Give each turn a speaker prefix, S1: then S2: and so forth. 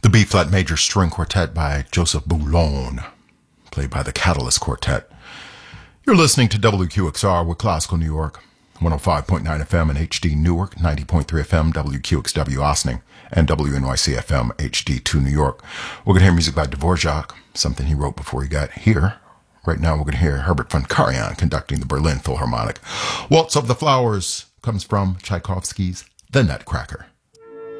S1: The B-flat major string quartet by Joseph Boulon, played by the Catalyst Quartet. You're listening to WQXR with Classical New York, 105.9 FM in HD Newark, 90.3 FM WQXW Ossining, and WNYC FM HD2 New York. We're going to hear music by Dvorak, something he wrote before he got here. Right now we're going to hear Herbert von Karajan conducting the Berlin Philharmonic. Waltz of the Flowers comes from Tchaikovsky's The Nutcracker.